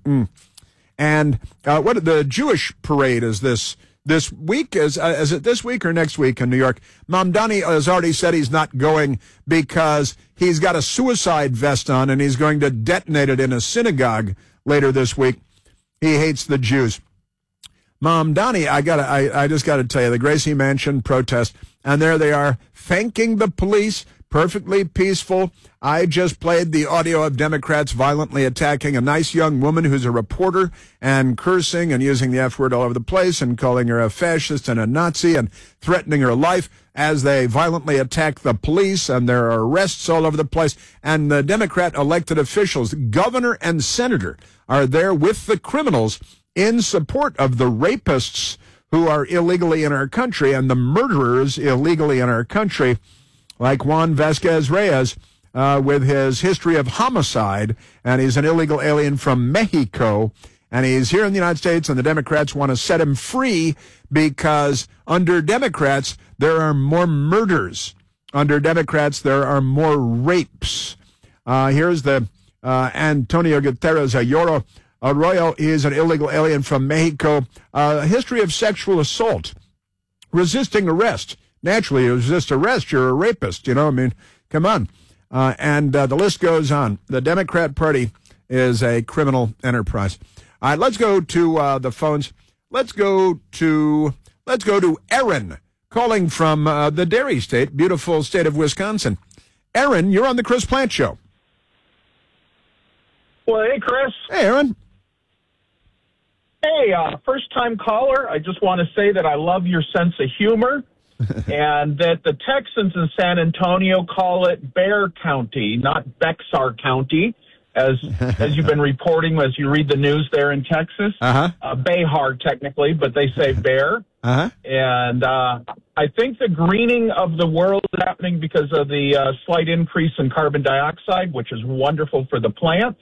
And what the Jewish parade is this week? Is it this week or next week in New York? Mamdani has already said he's not going because he's got a suicide vest on and he's going to detonate it in a synagogue later this week. He hates the Jews. Mamdani, I just got to tell you, the Gracie Mansion protest, and there they are, thanking the police, perfectly peaceful. I just played the audio of Democrats violently attacking a nice young woman who's a reporter and cursing and using the F word all over the place and calling her a fascist and a Nazi and threatening her life as they violently attack the police, and there are arrests all over the place. And the Democrat elected officials, governor and senator, are there with the criminals in support of the rapists who are illegally in our country and the murderers illegally in our country, like Juan Vasquez Reyes, with his history of homicide, and he's an illegal alien from Mexico, and he's here in the United States, and the Democrats want to set him free because under Democrats, there are more murders. Under Democrats, there are more rapes. Here's the Antonio Guterres Arroyo. He is an illegal alien from Mexico. A history of sexual assault, resisting arrest. Naturally, you resist arrest, you're a rapist. Come on. And the list goes on. The Democrat Party is a criminal enterprise. All right, let's go to the phones. Let's go to Aaron, calling from the Dairy State, beautiful state of Wisconsin. Aaron, you're on the Chris Plante Show. Well, hey, Chris. Hey, Aaron. Hey, first-time caller. I just want to say that I love your sense of humor and that the Texans in San Antonio call it Bear County, not Bexar County, as you've been reporting as you read the news there in Texas. Behar, technically, but they say Bear. And I think the greening of the world is happening because of the slight increase in carbon dioxide, which is wonderful for the plants.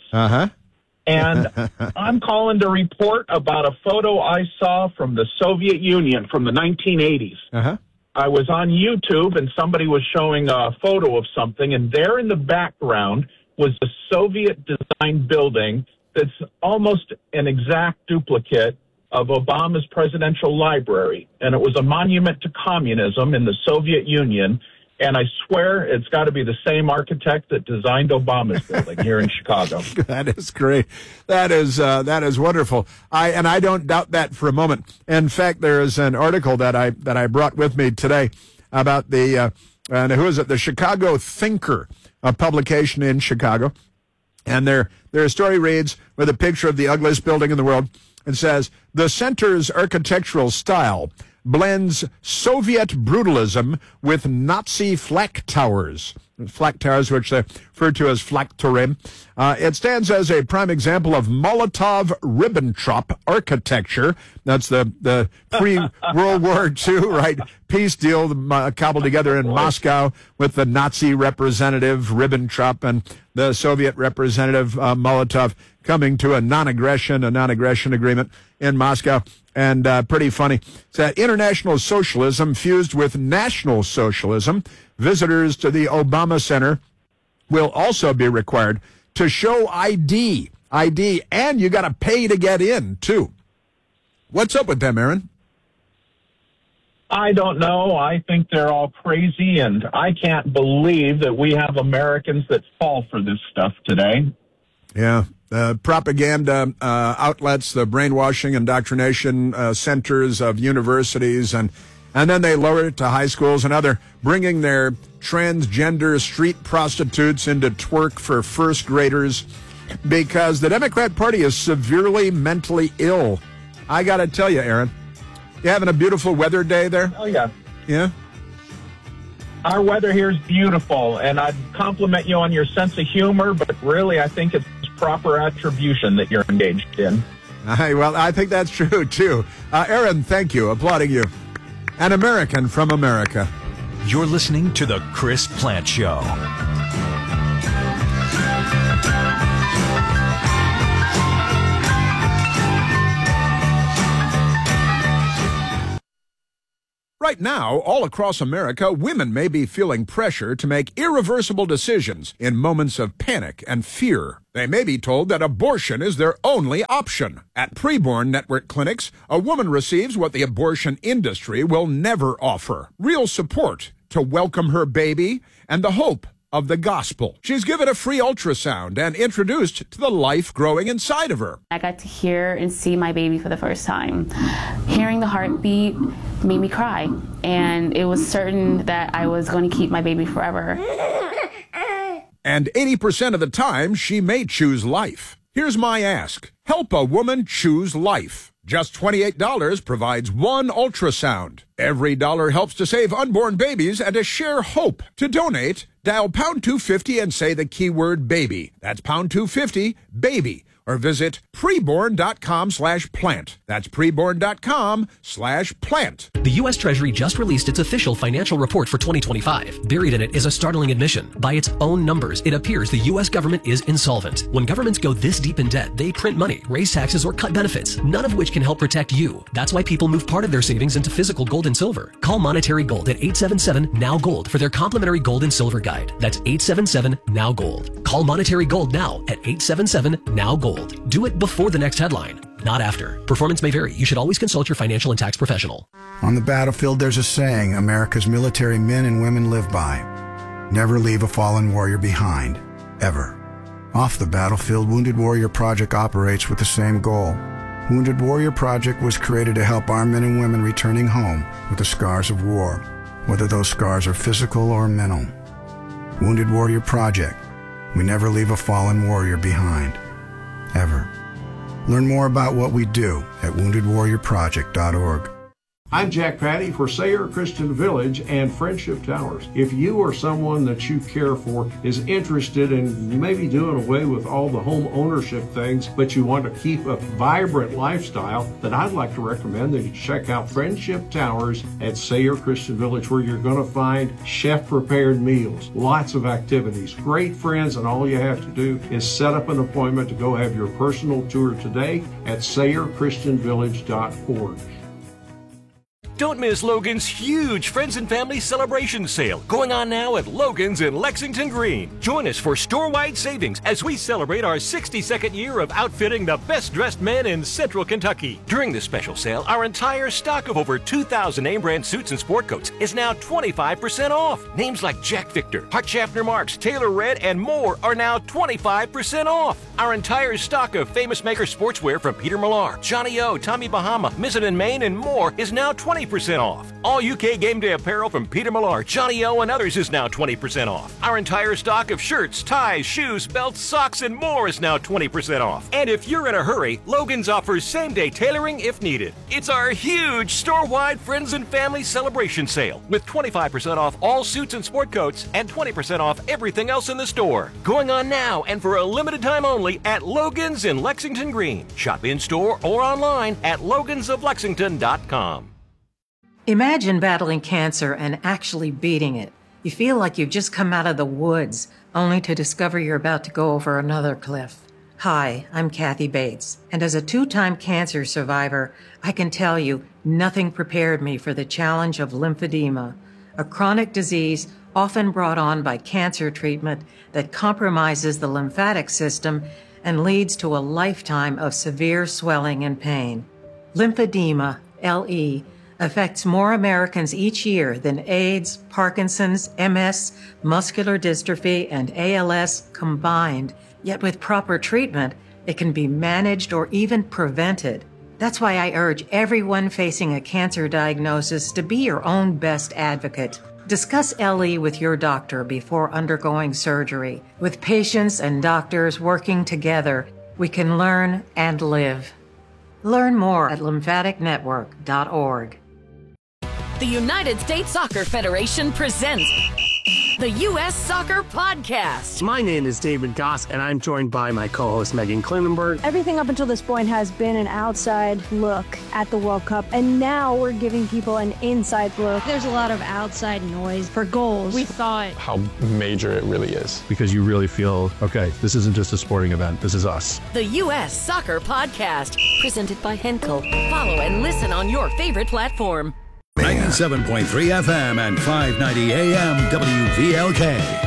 And I'm calling to report about a photo I saw from the Soviet Union from the 1980s. I was on YouTube, and somebody was showing a photo of something, and there in the background was a Soviet-designed building that's almost an exact duplicate of Obama's presidential library. And it was a monument to communism in the Soviet Union. And I swear it's got to be the same architect that designed Obama's building here in Chicago. That is great. That is wonderful. I don't doubt that for a moment. In fact, there is an article that I brought with me today about the Chicago Thinker, a publication in Chicago. And their story reads with a picture of the ugliest building in the world. It says, the center's architectural style blends Soviet brutalism with Nazi flak towers. Flak towers, which they refer to as Flakturm. It stands as a prime example of Molotov-Ribbentrop architecture. That's the pre-World War II, right, peace deal cobbled together in Moscow with the Nazi representative Ribbentrop and the Soviet representative Molotov coming to a non-aggression agreement in Moscow. And pretty funny. It's that international socialism fused with national socialism. Visitors to the Obama Center will also be required to show ID, and you got to pay to get in, too. What's up with them, Aaron? I don't know. I think they're all crazy, and I can't believe that we have Americans that fall for this stuff today. Yeah. The propaganda outlets, the brainwashing, indoctrination centers of universities, and then they lower it to high schools, and now they're bringing their transgender street prostitutes into twerk for first graders because the Democrat Party is severely mentally ill. I got to tell you, Aaron, you having a beautiful weather day there? Oh, yeah. Yeah? Our weather here is beautiful, and I'd compliment you on your sense of humor, but really I think it's proper attribution that you're engaged in. Well, I think that's true, too. Aaron, thank you. Applauding you. An American from America. You're listening to The Chris Plante Show. Right now, all across America, women may be feeling pressure to make irreversible decisions in moments of panic and fear. They may be told that abortion is their only option. At Preborn Network clinics, a woman receives what the abortion industry will never offer: real support to welcome her baby and the hope of the gospel. She's given a free ultrasound and introduced to the life growing inside of her. I got to hear and see my baby for the first time. Hearing the heartbeat made me cry, and it was certain that I was going to keep my baby forever. And 80% of the time, she may choose life. Here's my ask. Help a woman choose life. Just $28 provides one ultrasound. Every dollar helps to save unborn babies and to share hope. To donate, dial pound 250 and say the keyword baby. That's pound 250 baby. Or visit preborn.com/plant. That's preborn.com/plant. The U.S. Treasury just released its official financial report for 2025. Buried in it is a startling admission. By its own numbers, it appears the U.S. government is insolvent. When governments go this deep in debt, they print money, raise taxes, or cut benefits, none of which can help protect you. That's why people move part of their savings into physical gold and silver. Call Monetary Gold at 877-NOW-GOLD for their complimentary gold and silver guide. That's 877-NOW-GOLD. Call Monetary Gold now at 877-NOW-GOLD. Do it before the next headline, not after. Performance may vary. You should always consult your financial and tax professional. On the battlefield, there's a saying America's military men and women live by: never leave a fallen warrior behind, ever. Off the battlefield, Wounded Warrior Project operates with the same goal. Wounded Warrior Project was created to help our men and women returning home with the scars of war, whether those scars are physical or mental. Wounded Warrior Project. We never leave a fallen warrior behind, ever. Learn more about what we do at woundedwarriorproject.org. I'm Jack Patty for Sayre Christian Village and Friendship Towers. If you or someone that you care for is interested in maybe doing away with all the home ownership things, but you want to keep a vibrant lifestyle, then I'd like to recommend that you check out Friendship Towers at Sayre Christian Village, where you're going to find chef-prepared meals, lots of activities, great friends, and all you have to do is set up an appointment to go have your personal tour today at SayreChristianVillage.org. Don't miss Logan's huge Friends and Family Celebration Sale going on now at Logan's in Lexington Green. Join us for store-wide savings as we celebrate our 62nd year of outfitting the best-dressed men in Central Kentucky. During this special sale, our entire stock of over 2,000 name-brand suits and sport coats is now 25% off. Names like Jack Victor, Hart Schaffner Marks, Taylor Red, and more are now 25% off. Our entire stock of Famous Maker sportswear from Peter Millar, Johnny O, Tommy Bahama, Mizzen & Main, and more is now 20% off. All UK game day apparel from Peter Millar, Johnny O, and others is now 20% off. Our entire stock of shirts, ties, shoes, belts, socks, and more is now 20% off. And if you're in a hurry, Logan's offers same-day tailoring if needed. It's our huge store-wide Friends and Family Celebration Sale with 25% off all suits and sport coats and 20% off everything else in the store. Going on now and for a limited time only at Logan's in Lexington Green. Shop in-store or online at logansoflexington.com. Imagine battling cancer and actually beating it. You feel like you've just come out of the woods, only to discover you're about to go over another cliff. Hi, I'm Kathy Bates, and as a 2-time cancer survivor, I can tell you nothing prepared me for the challenge of lymphedema, a chronic disease often brought on by cancer treatment that compromises the lymphatic system and leads to a lifetime of severe swelling and pain. Lymphedema, LE, affects more Americans each year than AIDS, Parkinson's, MS, muscular dystrophy, and ALS combined. Yet with proper treatment, it can be managed or even prevented. That's why I urge everyone facing a cancer diagnosis to be your own best advocate. Discuss LE with your doctor before undergoing surgery. With patients and doctors working together, we can learn and live. Learn more at lymphaticnetwork.org. The United States Soccer Federation presents the U.S. Soccer Podcast. My name is David Goss, and I'm joined by my co-host Megan Klinenberg. Everything up until this point has been an outside look at the World Cup, and now we're giving people an inside look. There's a lot of outside noise for goals. We thought how major it really is. Because you really feel, okay, this isn't just a sporting event, this is us. The U.S. Soccer Podcast, presented by Henkel. Follow and listen on your favorite platform. Man, 97.3 FM and 590 AM WVLK.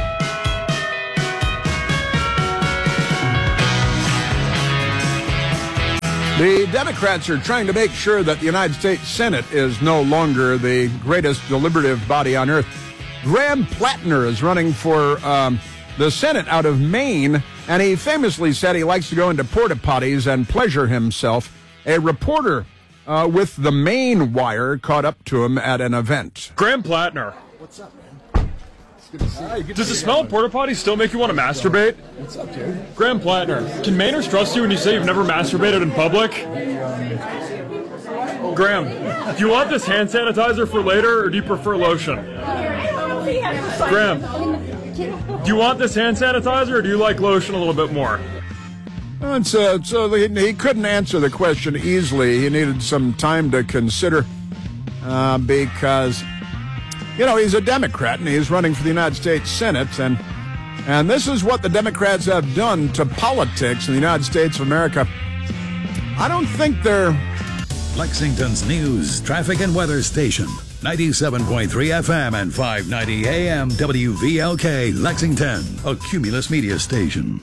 The Democrats are trying to make sure that the United States Senate is no longer the greatest deliberative body on earth. Graham Plattner is running for the Senate out of Maine, and he famously said he likes to go into porta potties and pleasure himself. A reporter with the Maine Wire caught up to him at an event. Graham Plattner. What's up, man? Does the smell of porta potties still make you want to masturbate? What's up, dude? Graham Plattner, can Mainers trust you when you say you've never masturbated in public? Graham, do you want this hand sanitizer for later, or do you prefer lotion? Graham, do you want this hand sanitizer, or do you like lotion a little bit more? So he couldn't answer the question easily. He needed some time to consider because, you know, he's a Democrat and he's running for the United States Senate. And this is what the Democrats have done to politics in the United States of America. I don't think they're... Lexington's news, traffic, and weather station. 97.3 FM and 590 AM WVLK, Lexington, a Cumulus media station.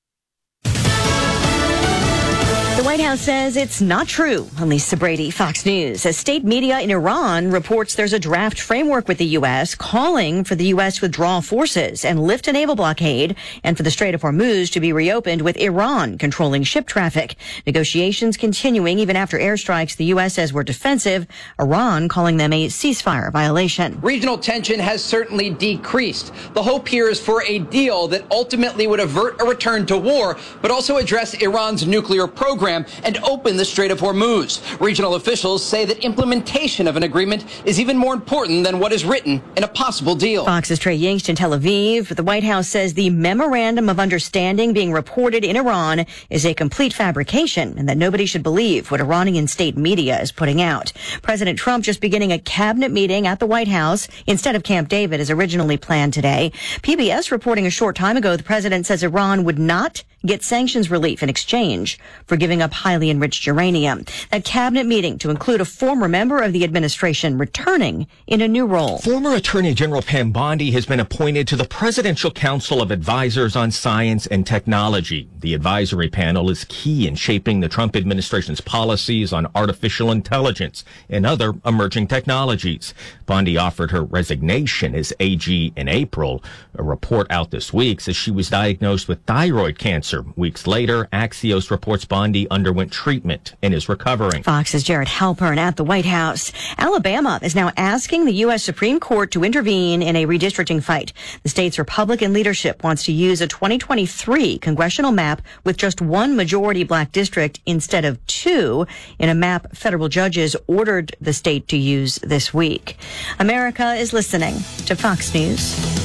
The White House says it's not true. Lisa Brady, Fox News. As state media in Iran reports there's a draft framework with the U.S. calling for the U.S. to withdraw forces and lift a naval blockade and for the Strait of Hormuz to be reopened with Iran controlling ship traffic. Negotiations continuing even after airstrikes the U.S. says were defensive, Iran calling them a ceasefire violation. Regional tension has certainly decreased. The hope here is for a deal that ultimately would avert a return to war, but also address Iran's nuclear program and open the Strait of Hormuz. Regional officials say that implementation of an agreement is even more important than what is written in a possible deal. Fox's Trey Yingst in Tel Aviv. The White House says the memorandum of understanding being reported in Iran is a complete fabrication and that nobody should believe what Iranian state media is putting out. President Trump just beginning a cabinet meeting at the White House instead of Camp David as originally planned today. PBS reporting a short time ago the president says Iran would not get sanctions relief in exchange for giving up highly enriched uranium. That cabinet meeting to include a former member of the administration returning in a new role. Former Attorney General Pam Bondi has been appointed to the Presidential Council of Advisors on Science and Technology. The advisory panel is key in shaping the Trump administration's policies on artificial intelligence and other emerging technologies. Bondi offered her resignation as AG in April. A report out this week says she was diagnosed with thyroid cancer. Weeks later, Axios reports Bondi underwent treatment and is recovering. Fox's Jared Halpern at the White House. Alabama is now asking the U.S. Supreme Court to intervene in a redistricting fight. The state's Republican leadership wants to use a 2023 congressional map with just one majority black district instead of two in a map federal judges ordered the state to use this week. America is listening to Fox News.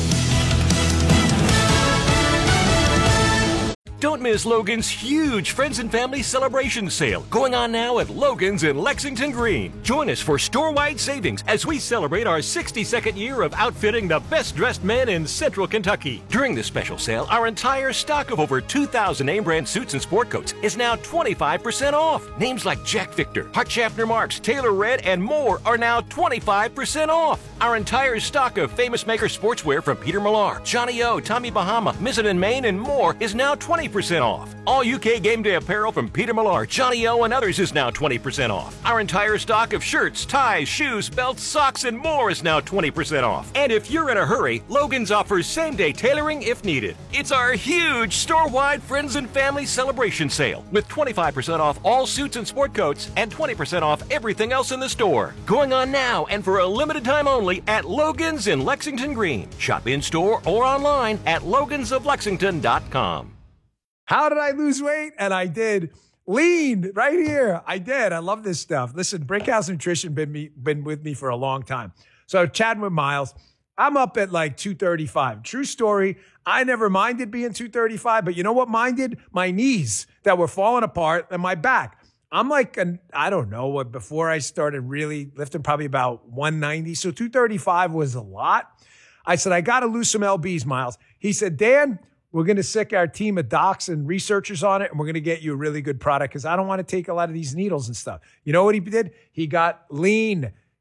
Don't miss Logan's huge Friends and Family Celebration Sale going on now at Logan's in Lexington Green. Join us for store-wide savings as we celebrate our 62nd year of outfitting the best-dressed men in Central Kentucky. During this special sale, our entire stock of over 2,000 name-brand suits and sport coats is now 25% off. Names like Jack Victor, Hart Schaffner Marks, Taylor Red, and more are now 25% off. Our entire stock of Famous Maker sportswear from Peter Millar, Johnny O, Tommy Bahama, Mizzen & Main, and more is now 20% off. All UK game day apparel from Peter Millar, Johnny O, and others is now 20% off. Our entire stock of shirts, ties, shoes, belts, socks, and more is now 20% off. And if you're in a hurry, Logan's offers same-day tailoring if needed. It's our huge store-wide Friends and Family Celebration Sale with 25% off all suits and sport coats and 20% off everything else in the store. Going on now and for a limited time only at Logan's in Lexington Green. Shop in-store or online at logansoflexington.com. How did I lose weight? And I did. Lean right here. I did. I love this stuff. Listen, Brickhouse Nutrition been with me for a long time. So chatting with Miles, I'm up at like 235. True story. I never minded being 235, but you know what minded? My knees that were falling apart and my back. I'm like, I don't know what, before I started really lifting, probably about 190. So 235 was a lot. I said, I got to lose some LBs, Miles. He said, Dan, we're going to sick our team of docs and researchers on it, and we're going to get you a really good product because I don't want to take a lot of these needles and stuff. You know what he did? He got lean.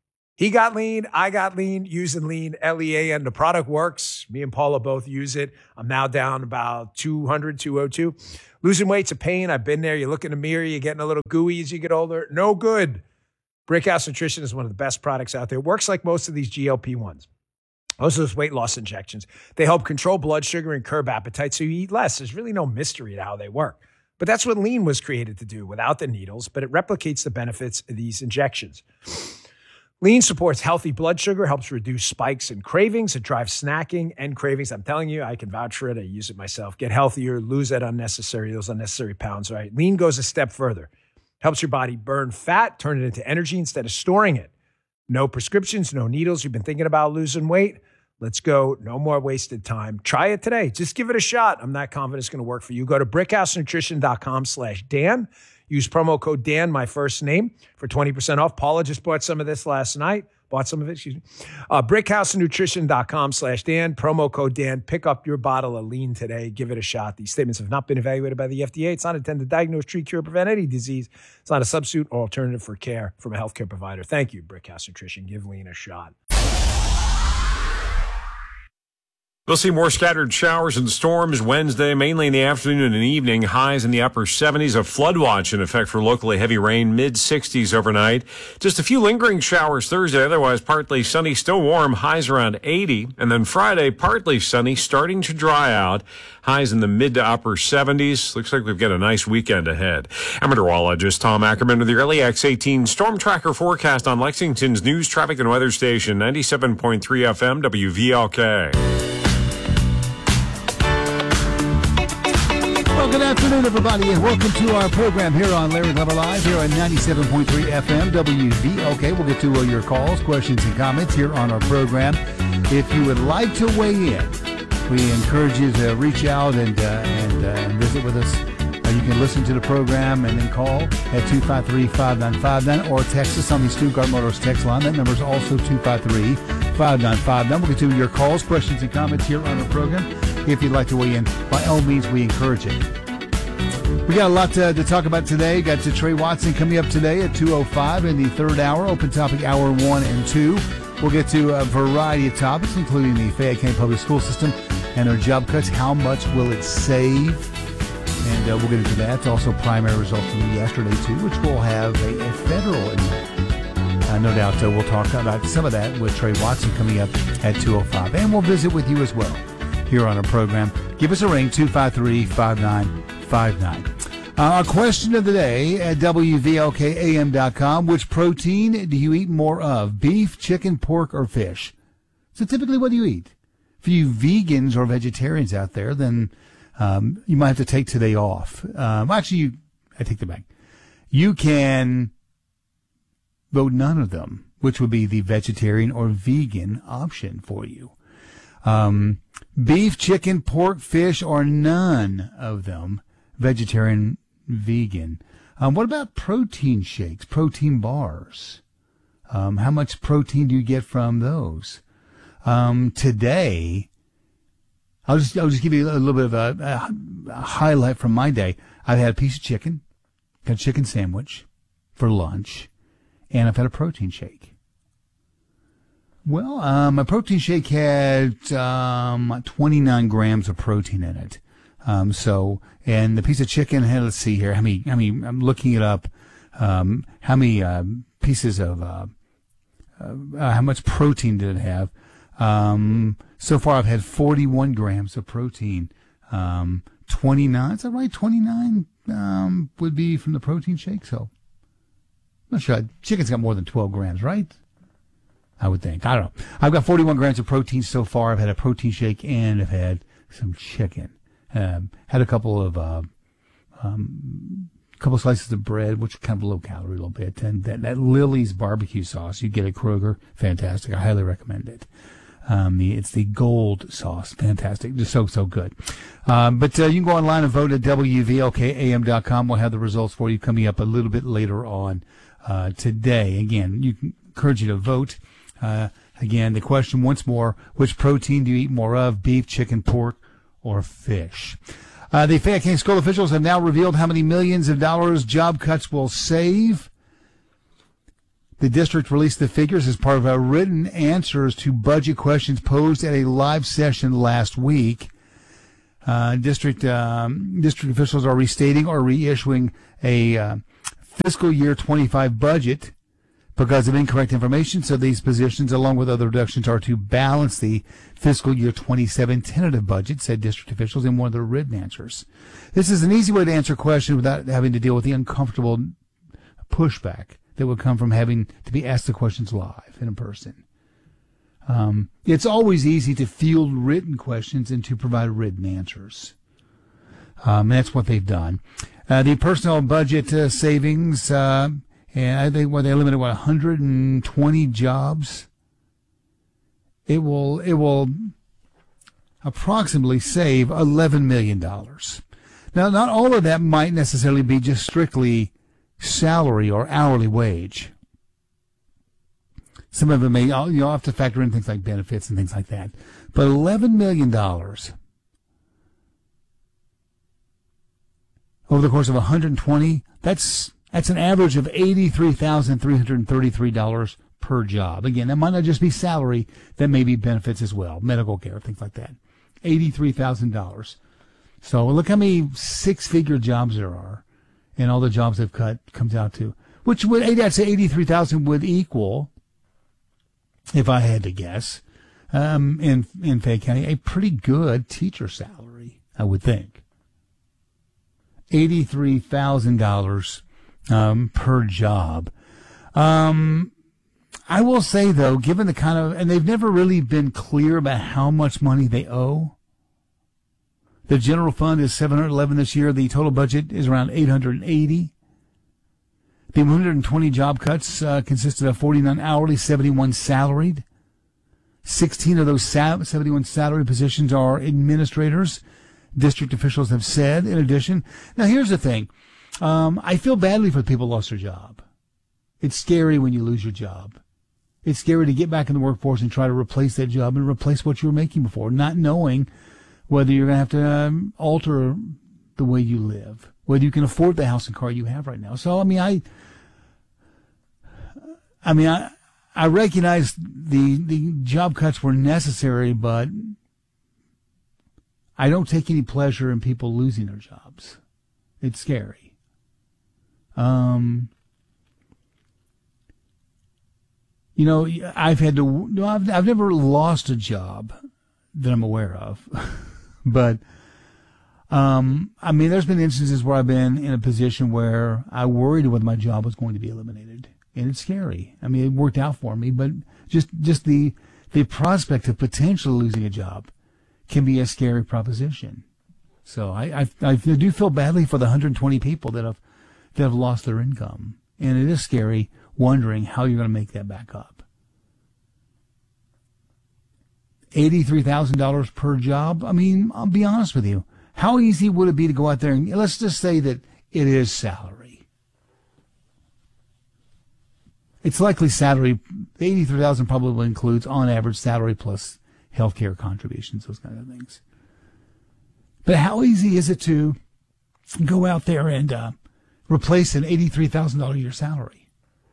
He got lean. I got lean using lean, Lean. The product works. Me and Paula both use it. I'm now down about 200, 202. Losing weight's a pain. I've been there. You look in the mirror, you're getting a little gooey as you get older. No good. Brickhouse Nutrition is one of the best products out there. It works like most of these GLP-1s. Most of those weight loss injections. They help control blood sugar and curb appetite so you eat less. There's really no mystery to how they work. But that's what lean was created to do without the needles, but it replicates the benefits of these injections. Lean supports healthy blood sugar, helps reduce spikes and cravings. It drives snacking and cravings. I'm telling you, I can vouch for it. I use it myself. Get healthier, lose those unnecessary pounds, right? Lean goes a step further. Helps your body burn fat, turn it into energy instead of storing it. No prescriptions, no needles. You've been thinking about losing weight? Let's go. No more wasted time. Try it today. Just give it a shot. I'm not confident it's going to work for you. Go to brickhousenutrition.com/Dan. Use promo code Dan, my first name, for 20% off. Paula just bought some of this last night. Brickhousenutrition.com/Dan. Promo code Dan. Pick up your bottle of lean today. Give it a shot. These statements have not been evaluated by the FDA. It's not intended to diagnose, treat, cure, prevent any disease. It's not a substitute or alternative for care from a healthcare provider. Thank you, Brickhouse Nutrition. Give lean a shot. We'll see more scattered showers and storms Wednesday, mainly in the afternoon and evening. Highs in the upper 70s. A flood watch in effect for locally heavy rain, mid-60s overnight. Just a few lingering showers Thursday. Otherwise, partly sunny, still warm. Highs around 80. And then Friday, partly sunny, starting to dry out. Highs in the mid to upper 70s. Looks like we've got a nice weekend ahead. I'm meteorologist Tom Ackerman with the early X18 Storm Tracker forecast on Lexington's news, traffic, and weather station, 97.3 FM, WVLK. Well, good afternoon, everybody, and welcome to our program here on Larry Glover Live here on 97.3 FM WVLK. We'll get to your calls, questions, and comments here on our program. If you would like to weigh in, we encourage you to reach out and visit with us. You can listen to the program and then call at 253-5959 or text us on the Stuttgart Motors text line. That number is also 253-5959. We'll get to your calls, questions, and comments here on our program. If you'd like to weigh in, by all means, we encourage it. We got a lot to talk about today. Got to Trey Watson coming up today at 2:05 in the third hour, open topic hour 1 and 2. We'll get to a variety of topics, including the Fayette County Public School System and their job cuts. How much will it save? And we'll get into that. It's also primary results from yesterday, too, which will have a federal impact. No doubt we'll talk about some of that with Trey Watson coming up at 2:05. And we'll visit with you as well here on our program. Give us a ring, 253-5959. Our question of the day at WVLKAM.com, which protein do you eat more of, beef, chicken, pork, or fish? So typically, what do you eat? For you vegans or vegetarians out there, then you might have to take today off. I take that back. You can vote none of them, which would be the vegetarian or vegan option for you. Beef, chicken, pork, fish, or none of them, vegetarian, vegan. What about protein shakes, protein bars? How much protein do you get from those? Today, I'll just give you a little bit of a highlight from my day. I've had a piece of chicken, got a chicken sandwich for lunch, and I've had a protein shake. Well, my protein shake had 29 grams of protein in it. And the piece of chicken had, let's see here, how many? I'm looking it up. How many pieces of how much protein did it have? So far, I've had 41 grams of protein. 29, is that right? 29 would be from the protein shake. So, I'm not sure. Chicken's got more than 12 grams, right? I would think. I don't know. I've got 41 grams of protein so far. I've had a protein shake and I've had some chicken. Had a couple of slices of bread, which is kind of low calorie a little bit. And that Lily's barbecue sauce you get at Kroger, fantastic. I highly recommend it. It's the gold sauce, fantastic, just so good. But you can go online and vote at WVLKAM.com. We'll have the results for you coming up a little bit later on today. Again, you can encourage you to vote. Again, the question once more, which protein do you eat more of, beef, chicken, pork, or fish? The Fayette County school officials have now revealed how many millions of dollars job cuts will save. The district released the figures as part of our written answers to budget questions posed at a live session last week. District officials are restating or reissuing a fiscal year 25 budget because of incorrect information. So these positions, along with other reductions, are to balance the fiscal year 27 tentative budget, said district officials in one of their written answers. This is an easy way to answer a question without having to deal with the uncomfortable pushback that would come from having to be asked the questions live and in person. It's always easy to field written questions and to provide written answers. And that's what they've done. The personnel budget savings, and I think they eliminated 120 jobs. It will approximately save $11 million. Now, not all of that might necessarily be just strictly salary or hourly wage. Some of it may, you'll have to factor in things like benefits and things like that. But $11 million over the course of 120, that's an average of $83,333 per job. Again, that might not just be salary, that may be benefits as well, medical care, things like that. $83,000. So look how many six-figure jobs there are, and all the jobs they've cut comes out to, which would, I'd say 83,000 would equal, if I had to guess, in Fayette County, a pretty good teacher salary, I would think. $83,000 per job. I will say, though, given the kind of, and they've never really been clear about how much money they owe. The general fund is $711 this year. The total budget is around $880. The 120 job cuts consisted of 49 hourly, 71 salaried. 16 of those 71 salary positions are administrators, district officials have said. In addition, now here's the thing. I feel badly for the people who lost their job. It's scary when you lose your job. It's scary to get back in the workforce and try to replace that job and replace what you were making before, not knowing whether you're going to have to alter the way you live, whether you can afford the house and car you have right now. So, I recognize the job cuts were necessary, but I don't take any pleasure in people losing their jobs. It's scary. I've never lost a job that I'm aware of, but there's been instances where I've been in a position where I worried whether my job was going to be eliminated. And it's scary. It worked out for me, but just the prospect of potentially losing a job can be a scary proposition. So I do feel badly for the 120 people that have lost their income. And it is scary wondering how you're going to make that back up. $83,000 per job. I'll be honest with you. How easy would it be to go out there and let's just say that it is salary. It's likely salary. The $83,000 probably includes, on average, salary plus health care contributions, those kind of things. But how easy is it to go out there and replace an $83,000 a year salary?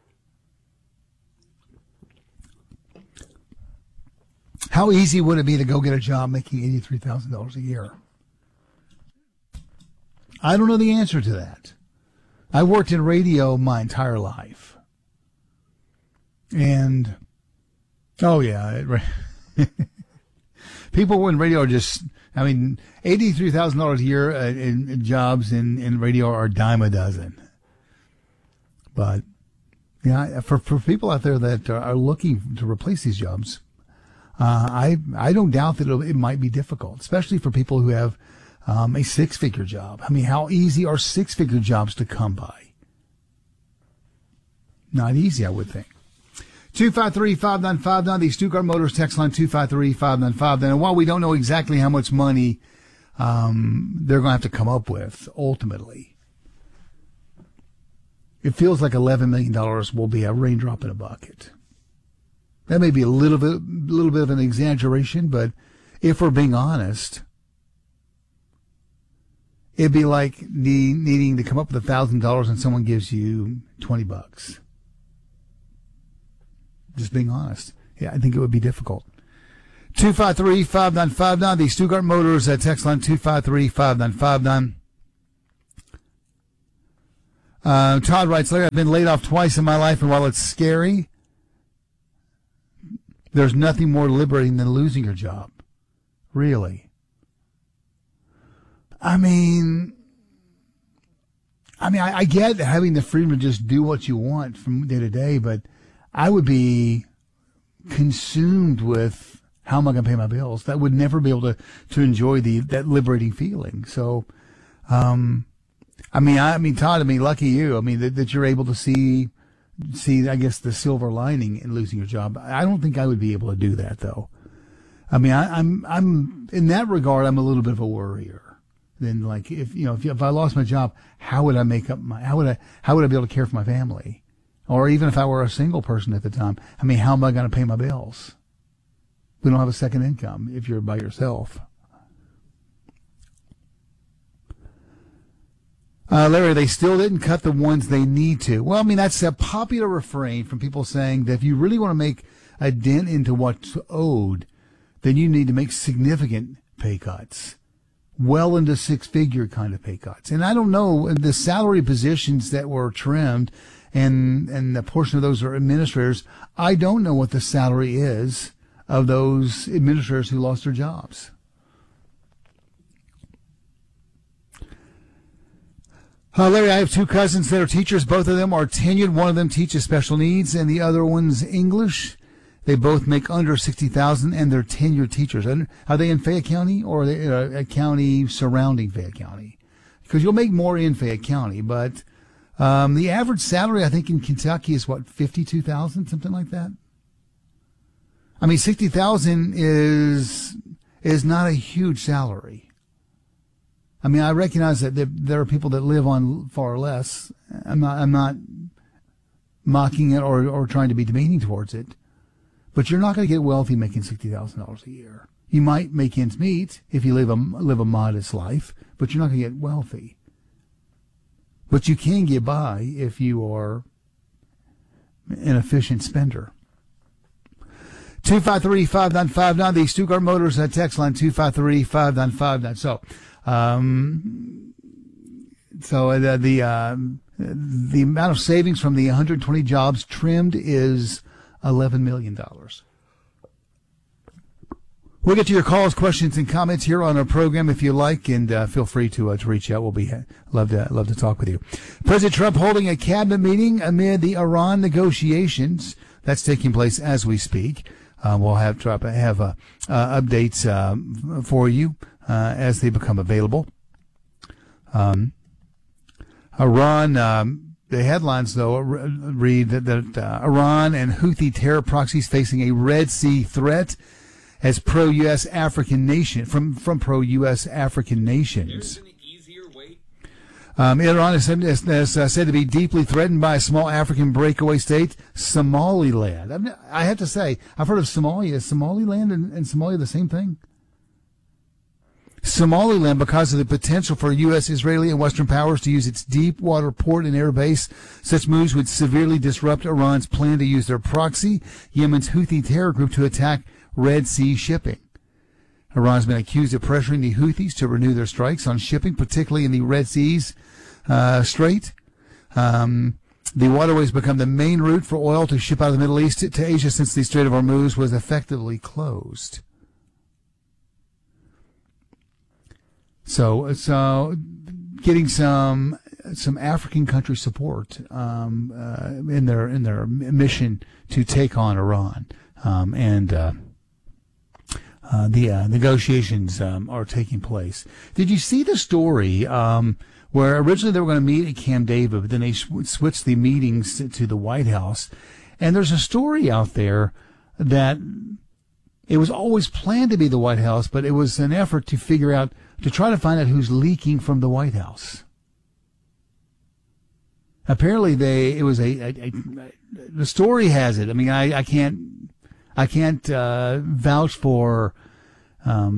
How easy would it be to go get a job making $83,000 a year? I don't know the answer to that. I worked in radio my entire life. And, people in radio are just, $83,000 a year in jobs in radio are a dime a dozen. But, for people out there that are looking to replace these jobs, I don't doubt that it might be difficult, especially for people who have a six-figure job. How easy are six-figure jobs to come by? Not easy, I would think. 253-5959, the Stuttgart Motors text line 253-5959. And while we don't know exactly how much money they're going to have to come up with ultimately, it feels like $11 million will be a raindrop in a bucket. That may be a little bit of an exaggeration, but if we're being honest, it'd be like needing to come up with $1,000 and someone gives you $20. Just being honest. Yeah, I think it would be difficult. 253-5959, the Stuttgart Motors text line 253-5959. Todd writes, Larry, I've been laid off twice in my life, and while it's scary, there's nothing more liberating than losing your job. Really. I get having the freedom to just do what you want from day to day, but I would be consumed with how am I going to pay my bills? That would never be able to enjoy that liberating feeling. So, Todd, lucky you. That you're able to see, I guess, the silver lining in losing your job. I don't think I would be able to do that, though. I'm in that regard, I'm a little bit of a worrier. Then, like, if I lost my job, how would I how would I be able to care for my family? Or even if I were a single person at the time, how am I going to pay my bills? We don't have a second income if you're by yourself. Larry, they still didn't cut the ones they need to. Well, that's a popular refrain from people saying that if you really want to make a dent into what's owed, then you need to make significant pay cuts. Well into six-figure kind of pay cuts. And I don't know, the salary positions that were trimmed, and a portion of those are administrators, I don't know what the salary is of those administrators who lost their jobs. Larry, I have two cousins that are teachers. Both of them are tenured. One of them teaches special needs, and the other one's English. They both make under $60,000, and they're tenured teachers. Are they in Fayette County, or are they a county surrounding Fayette County? Because you'll make more in Fayette County, but the average salary, I think, in Kentucky is what, $52,000, something like that. $60,000 is not a huge salary. I recognize that there are people that live on far less. I'm not mocking it or trying to be demeaning towards it. But you're not going to get wealthy making $60,000 a year. You might make ends meet if you live a modest life, but you're not going to get wealthy. But you can get by if you are an efficient spender. 253-5959, the Stuttgart Motors text line 253-5959. So the amount of savings from the 120 jobs trimmed is $11 million. We'll get to your calls, questions, and comments here on our program if you like, and feel free to reach out. We'll be love to talk with you. President Trump holding a cabinet meeting amid the Iran negotiations. That's taking place as we speak. We'll have updates for you as they become available. Iran, the headlines, though, read that Iran and Houthi terror proxies facing a Red Sea threat as pro-U.S. African nation from pro-U.S. African nations. Iran is said to be deeply threatened by a small African breakaway state, Somaliland. I have to say, I've heard of Somalia. Is Somaliland and Somalia the same thing? Somaliland, because of the potential for U.S., Israeli, and Western powers to use its deep water port and air base, such moves would severely disrupt Iran's plan to use their proxy, Yemen's Houthi terror group, to attack Red Sea shipping. Iran has been accused of pressuring the Houthis to renew their strikes on shipping, particularly in the Red Sea's Strait. The waterway has become the main route for oil to ship out of the Middle East to Asia since the Strait of Hormuz was effectively closed. So getting some African country support in their mission to take on Iran, and the negotiations are taking place. Did you see the story where originally they were going to meet at Camp David, but then they switched the meetings to the White House? And there's a story out there that it was always planned to be the White House, but it was an effort to try to find out who's leaking from the White House. Apparently the story has it. I mean, I can't vouch for, I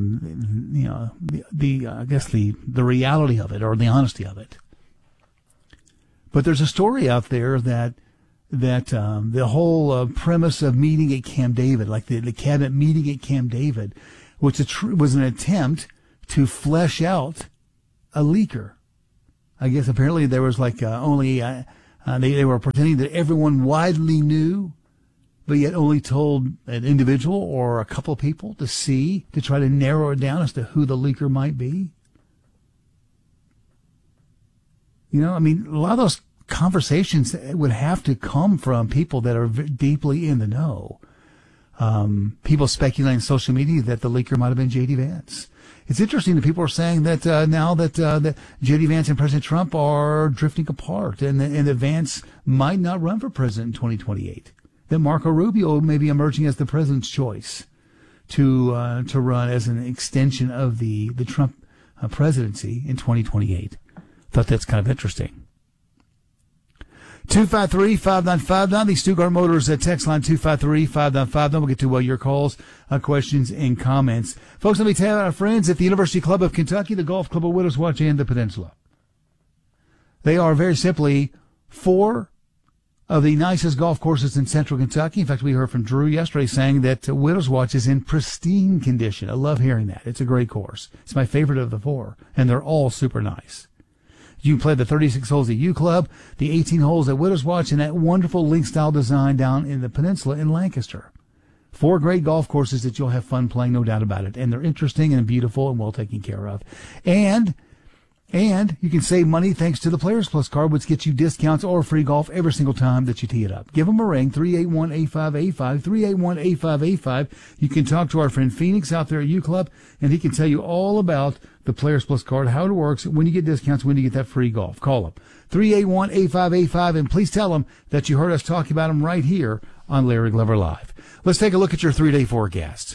guess the reality of it or the honesty of it. But there's a story out there that that the whole premise of meeting at Camp David, like the cabinet meeting at Camp David, which was an attempt to flesh out a leaker. I guess apparently there was like they were pretending that everyone widely knew, but yet only told an individual or a couple of people to try to narrow it down as to who the leaker might be. You know, I mean, a lot of those conversations would have to come from people that are deeply in the know. People speculating on social media that the leaker might have been J.D. Vance. It's interesting that people are saying that now that J.D. Vance and President Trump are drifting apart, and that Vance might not run for president in 2028. That Marco Rubio may be emerging as the president's choice to run as an extension of the Trump presidency in 2028. Thought that's kind of interesting. 253-5959, the Stuttgart Motors text line 253-5959. We'll get to your calls, questions, and comments. Folks, let me tell you our friends at the University Club of Kentucky, the Golf Club of Widows Watch, and the Peninsula. They are very simply 4 of the nicest golf courses in central Kentucky. In fact, we heard from Drew yesterday saying that Widows Watch is in pristine condition. I love hearing that. It's a great course. It's my favorite of the 4, and they're all super nice. You can play the 36 holes at U Club, the 18 holes at Widows Watch, and that wonderful link-style design down in the Peninsula in Lancaster. 4 great golf courses that you'll have fun playing, no doubt about it. And they're interesting and beautiful and well taken care of. And you can save money thanks to the Players Plus card, which gets you discounts or free golf every single time that you tee it up. Give them a ring, 381-8585, 381-8585. You can talk to our friend Phoenix out there at U Club, and he can tell you all about the Players Plus card, how it works, when you get discounts, when you get that free golf. Call them, 381-8585, and please tell them that you heard us talking about them right here on Larry Glover Live. Let's take a look at your 3-day forecast.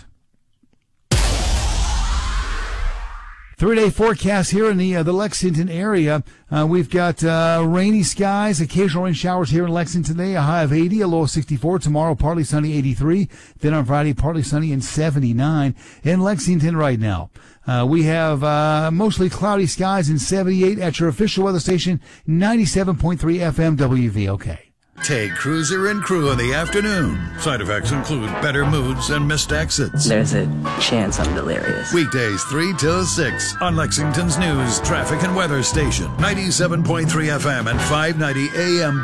3-day forecast here in the Lexington area. We've got rainy skies, occasional rain showers here in Lexington today, a high of 80, a low of 64. Tomorrow, partly sunny, 83. Then on Friday, partly sunny and 79. In Lexington right now, we have mostly cloudy skies and 78 at your official weather station, 97.3 FM WVOK. Take Cruiser and Crew in the afternoon. Side effects include better moods and missed exits. There's a chance I'm delirious. Weekdays 3 till 6 on Lexington's news, traffic, and weather station. 97.3 FM and 590 AM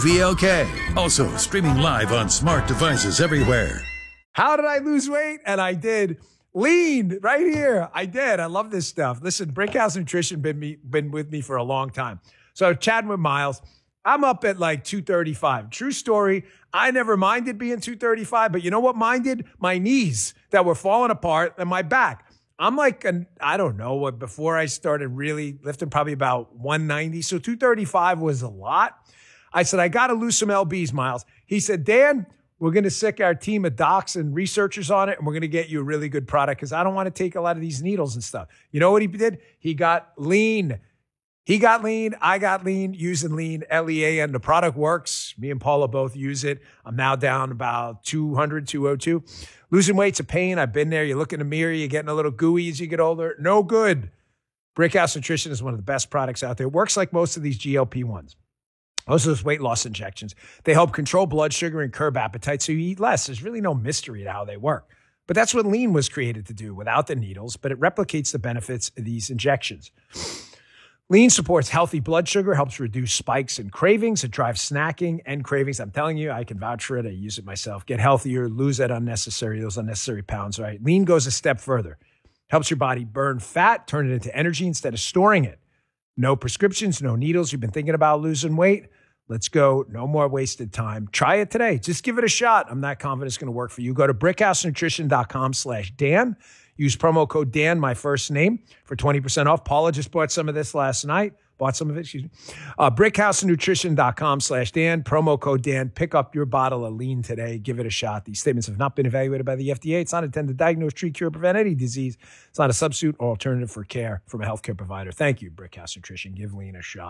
WVLK. Also streaming live on smart devices everywhere. How did I lose weight? And I did. Lean right here. I did. I love this stuff. Listen, Brickhouse Nutrition been with me for a long time. So chatting with Miles. I'm up at like 235. True story. I never minded being 235, but you know what minded? My knees that were falling apart and my back. I'm like, I don't know, before I started really lifting, probably about 190. So 235 was a lot. I said, I got to lose some LBs, Miles. He said, Dan, we're going to sick our team of docs and researchers on it, and we're going to get you a really good product because I don't want to take a lot of these needles and stuff. You know what he did? He got lean. He got lean. I got lean using lean, L-E-A-N. The product works. Me and Paula both use it. I'm now down about 200, 202. Losing weight's a pain. I've been there. You look in the mirror. You're getting a little gooey as you get older. No good. Brickhouse Nutrition is one of the best products out there. It works like most of these GLP-1s. Most of those weight loss injections. They help control blood sugar and curb appetite so you eat less. There's really no mystery to how they work. But that's what lean was created to do without the needles, but it replicates the benefits of these injections. Lean supports healthy blood sugar, helps reduce spikes and cravings. It drives snacking and cravings. I'm telling you, I can vouch for it. I use it myself. Get healthier, lose those unnecessary pounds, right? Lean goes a step further. Helps your body burn fat, turn it into energy instead of storing it. No prescriptions, no needles. You've been thinking about losing weight? Let's go. No more wasted time. Try it today. Just give it a shot. I'm not confident it's going to work for you. Go to brickhousenutrition.com/Dan. Use promo code Dan, my first name, for 20% off. Paula just bought some of this last night. Brickhousenutrition.com/Dan. Promo code Dan. Pick up your bottle of lean today. Give it a shot. These statements have not been evaluated by the FDA. It's not intended to diagnose, treat, cure, or prevent any disease. It's not a substitute or alternative for care from a healthcare provider. Thank you, Brickhouse Nutrition. Give lean a shot.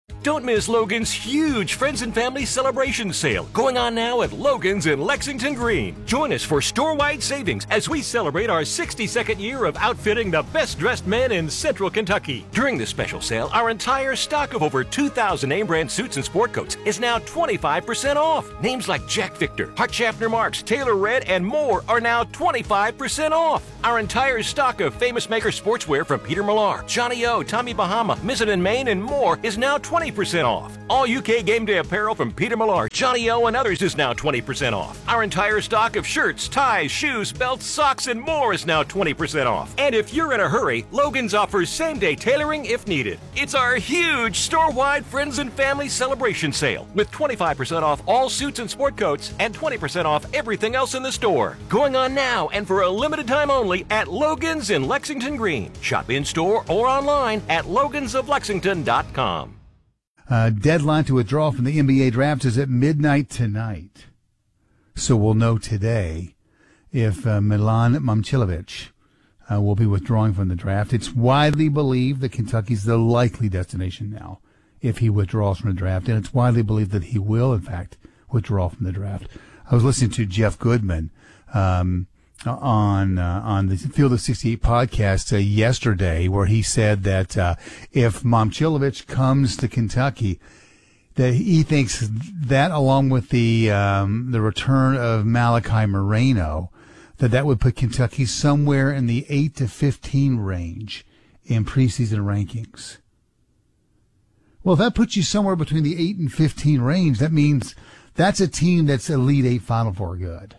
Don't miss Logan's huge Friends and Family Celebration Sale going on now at Logan's in Lexington Green. Join us for store-wide savings as we celebrate our 62nd year of outfitting the best-dressed men in Central Kentucky. During this special sale, our entire stock of over 2,000 name-brand suits and sport coats is now 25% off. Names like Jack Victor, Hart Schaffner Marks, Taylor Red, and more are now 25% off. Our entire stock of Famous Maker sportswear from Peter Millar, Johnny O, Tommy Bahama, Mizzen & Main, and more is now 20% off. All UK game day apparel from Peter Millar, Johnny O, and others is now 20% off. Our entire stock of shirts, ties, shoes, belts, socks, and more is now 20% off. And if you're in a hurry, Logan's offers same-day tailoring if needed. It's our huge store-wide Friends and Family Celebration Sale with 25% off all suits and sport coats and 20% off everything else in the store. Going on now and for a limited time only at Logan's in Lexington Green. Shop in-store or online at logansoflexington.com. Deadline to withdraw from the NBA draft is at midnight tonight. So we'll know today if Milan Momcilovic will be withdrawing from the draft. It's widely believed that Kentucky's the likely destination now if he withdraws from the draft. And it's widely believed that he will, in fact, withdraw from the draft. I was listening to Jeff Goodman on the Field of 68 podcast yesterday, where he said that if Momcilovic comes to Kentucky, that he thinks that, along with the return of Malachi Moreno, that would put Kentucky somewhere in the 8 to 15 range in preseason rankings. Well, if that puts you somewhere between the 8 and 15 range, that means that's a team that's Elite Eight Final Four good.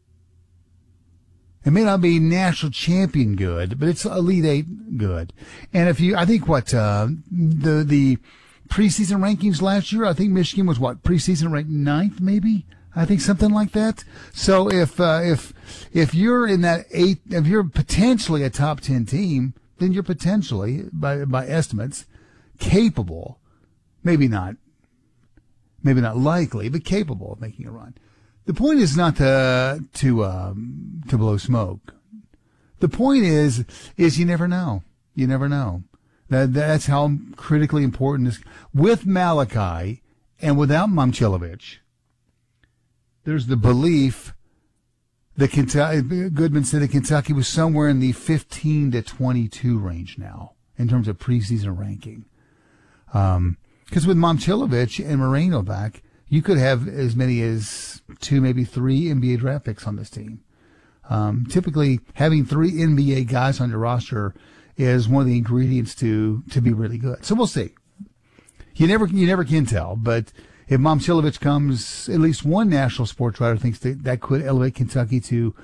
It may not be national champion good, but it's Elite Eight good. And I think the preseason rankings last year, I think Michigan was preseason ranked 9th, maybe? I think something like that. So if you're in that 8, if you're potentially a top 10 team, then you're potentially, by estimates, capable, maybe not likely, but capable of making a run. The point is not to blow smoke. The point is you never know. You never know. That's how critically important this. With Malachi and without Momcilovic, there's the belief that Goodman said that Kentucky was somewhere in the 15 to 22 range now in terms of preseason ranking. Because with Momcilovic and Moreno back, you could have as many as 2, maybe 3 NBA draft picks on this team. Typically, having 3 NBA guys on your roster is one of the ingredients to be really good. So we'll see. You never can tell, but if Momcilovic comes, at least one national sports writer thinks that could elevate Kentucky to,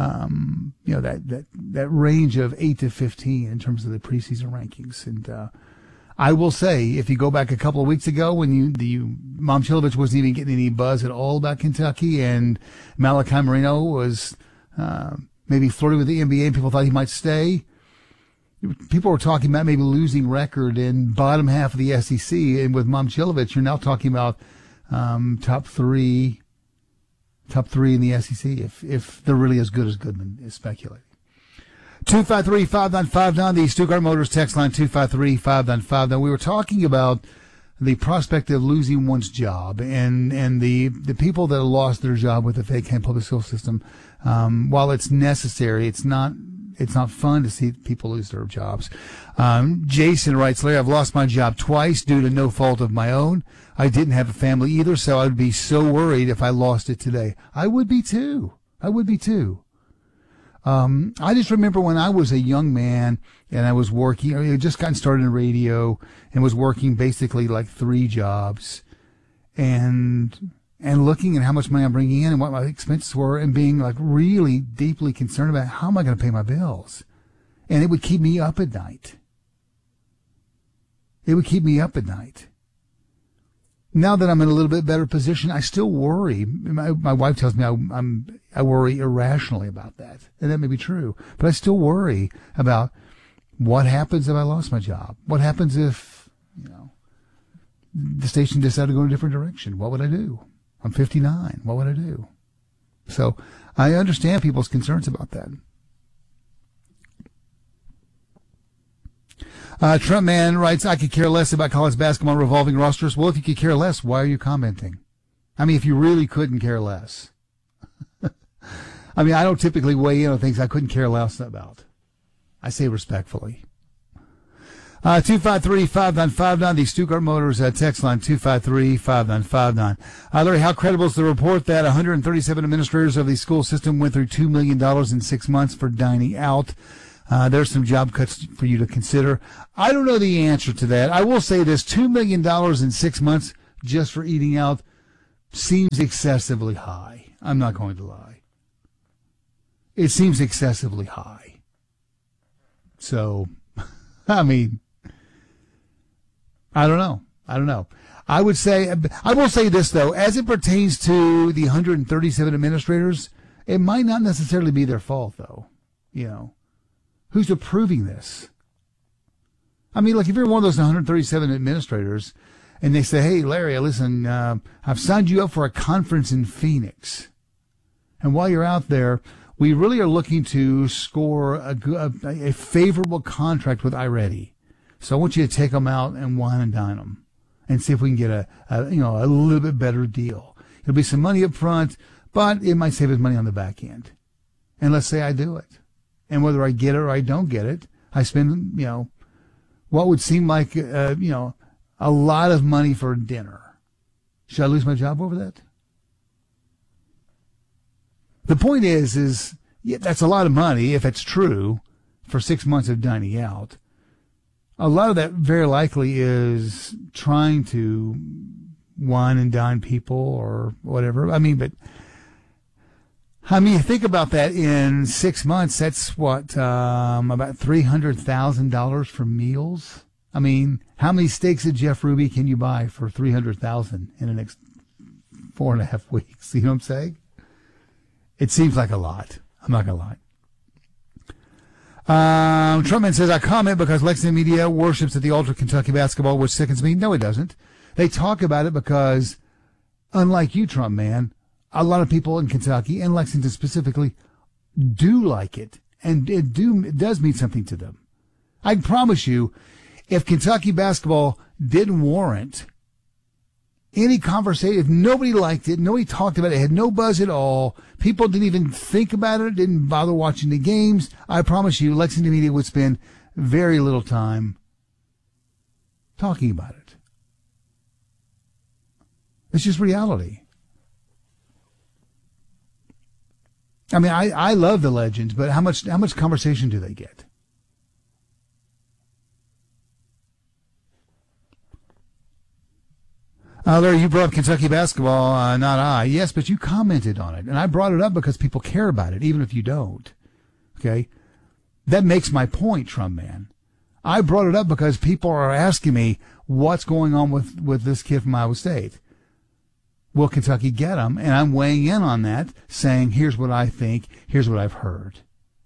that range of 8 to 15 in terms of the preseason rankings. And I will say, if you go back a couple of weeks ago when Momcilovic wasn't even getting any buzz at all about Kentucky, and Malachi Moreno was maybe flirting with the NBA, and people thought he might stay. People were talking about maybe losing record in bottom half of the SEC, and with Momcilovic, you're now talking about top three in the SEC if they're really as good as Goodman is speculating. 253-5959, the Stuttgart Motors text line, 253-5959. We were talking about the prospect of losing one's job and the people that have lost their job with the fake hand public school system. While it's necessary, it's not fun to see people lose their jobs. Jason writes, Larry, I've lost my job twice due to no fault of my own. I didn't have a family either, so I would be so worried if I lost it today. I would be too. I just remember when I was a young man and I was working, I had just gotten started in radio and was working basically like 3 jobs and looking at how much money I'm bringing in and what my expenses were and being like really deeply concerned about how am I going to pay my bills? And it would keep me up at night. Now that I'm in a little bit better position, I still worry. My wife tells me I worry irrationally about that. And that may be true. But I still worry about what happens if I lost my job? What happens if, the station decided to go in a different direction? What would I do? I'm 59. What would I do? So I understand people's concerns about that. Trump man writes, I could care less about college basketball revolving rosters. Well, if you could care less, why are you commenting? I mean, if you really couldn't care less. I mean, I don't typically weigh in on things I couldn't care less about. I say respectfully. 253-5959, the Stuttgart Motors text line, 253-5959. Larry, how credible is the report that 137 administrators of the school system went through $2 million in 6 months for dining out? There's some job cuts for you to consider. I don't know the answer to that. I will say this, $2 million in 6 months just for eating out seems excessively high. I'm not going to lie. It seems excessively high. So, I mean, I don't know. I will say this, though, as it pertains to the 137 administrators, it might not necessarily be their fault, though. You know, who's approving this? I mean, like, if you're one of those 137 administrators and they say, hey, Larry, listen, I've signed you up for a conference in Phoenix. And while you're out there, we really are looking to score a favorable contract with iReady. So I want you to take them out and wine and dine them and see if we can get a little bit better deal. It'll be some money up front, but it might save us money on the back end. And let's say I do it. And whether I get it or I don't get it, I spend, what would seem like, a lot of money for dinner. Should I lose my job over that? The point is that's a lot of money, if it's true, for 6 months of dining out. A lot of that very likely is trying to wine and dine people or whatever. I mean, think about that in 6 months. That's what, about $300,000 for meals. I mean, how many steaks at Jeff Ruby can you buy for $300,000 in the next 4.5 weeks? You know what I'm saying? It seems like a lot. I'm not going to lie. Trumpman says, I comment because Lexington media worships at the altar of Kentucky basketball, which sickens me. No, it doesn't. They talk about it because, unlike you, Trump man, a lot of people in Kentucky and Lexington specifically do like it, and it does mean something to them. I promise you, if Kentucky basketball didn't warrant any conversation, if nobody liked it, nobody talked about it, had no buzz at all, people didn't even think about it, didn't bother watching the games, I promise you, Lexington media would spend very little time talking about it. It's just reality. I mean, I love the Legends, but how much conversation do they get? Larry, you brought up Kentucky basketball, not I. Yes, but you commented on it. And I brought it up because people care about it, even if you don't. Okay? That makes my point, Trump man. I brought it up because people are asking me what's going on with this kid from Iowa State. Will Kentucky get him? And I'm weighing in on that, saying, here's what I think, here's what I've heard.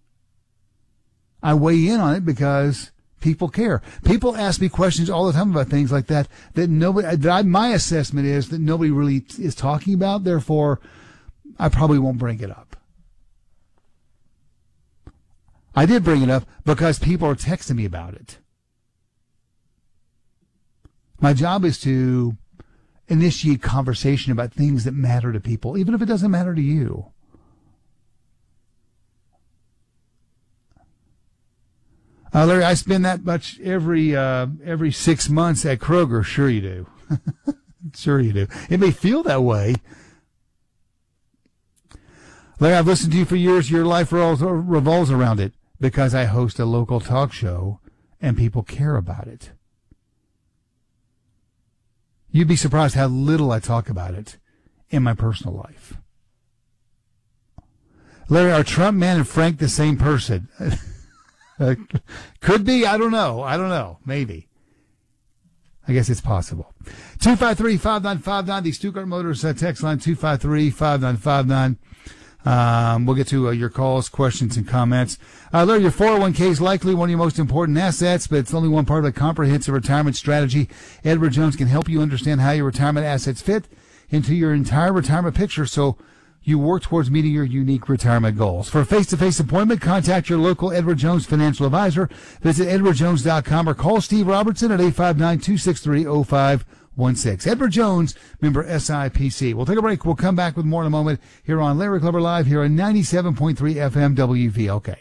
I weigh in on it because people care. People ask me questions all the time about things like that my assessment is that nobody really is talking about. Therefore, I probably won't bring it up. I did bring it up because people are texting me about it. My job is to initiate conversation about things that matter to people, even if it doesn't matter to you. Larry, I spend that much every 6 months at Kroger. Sure you do. Sure you do. It may feel that way. Larry, I've listened to you for years. Your life revolves around it because I host a local talk show and people care about it. You'd be surprised how little I talk about it in my personal life. Larry, are Trump man and Frank the same person? Could be. I don't know. Maybe. I guess it's possible. 253-5959, the Stuttgart Motors text line, 253-5959. We'll get to your calls, questions, and comments. Larry, your 401k is likely one of your most important assets, but it's only one part of a comprehensive retirement strategy. Edward Jones can help you understand how your retirement assets fit into your entire retirement picture. So you work towards meeting your unique retirement goals. For a face-to-face appointment, contact your local Edward Jones financial advisor. Visit edwardjones.com or call Steve Robertson at 859-263-0516. Edward Jones, member SIPC. We'll take a break. We'll come back with more in a moment here on Larry Clever Live here on 97.3 FM WVLK.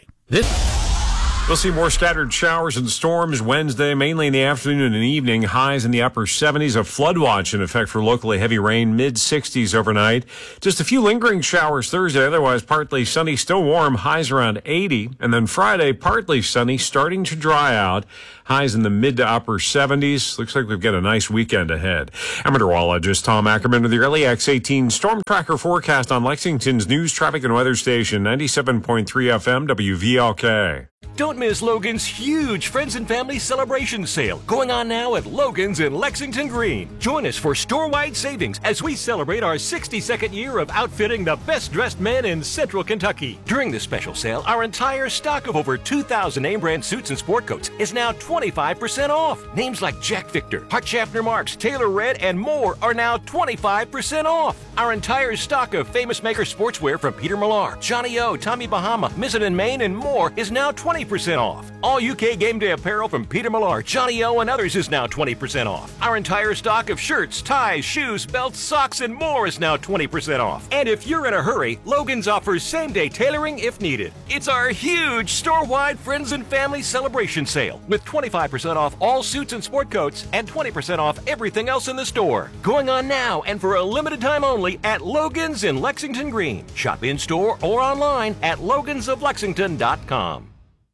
We'll see more scattered showers and storms Wednesday, mainly in the afternoon and evening. Highs in the upper 70s. A flood watch in effect for locally heavy rain, mid-60s overnight. Just a few lingering showers Thursday. Otherwise, partly sunny, still warm. Highs around 80. And then Friday, partly sunny, starting to dry out. Highs in the mid to upper 70s. Looks like we've got a nice weekend ahead. I'm meteorologist Tom Ackerman with the early X18 Storm Tracker forecast on Lexington's news, traffic, and weather station, 97.3 FM WVLK. Don't miss Logan's huge Friends and Family Celebration Sale going on now at Logan's in Lexington Green. Join us for store-wide savings as we celebrate our 62nd year of outfitting the best-dressed men in Central Kentucky. During this special sale, our entire stock of over 2,000 name-brand suits and sport coats is now 25% off. Names like Jack Victor, Hart Schaffner Marks, Taylor Red, and more are now 25% off. Our entire stock of Famous Maker sportswear from Peter Millar, Johnny O, Tommy Bahama, Mizzen & Main, and more is now 20% off. All UK game day apparel from Peter Millar, Johnny O, and others is now 20% off. Our entire stock of shirts, ties, shoes, belts, socks, and more is now 20% off. And if you're in a hurry, Logan's offers same-day tailoring if needed. It's our huge store-wide Friends and Family Celebration Sale with 25% off all suits and sport coats and 20% off everything else in the store. Going on now and for a limited time only at Logan's in Lexington Green. Shop in-store or online at logansoflexington.com.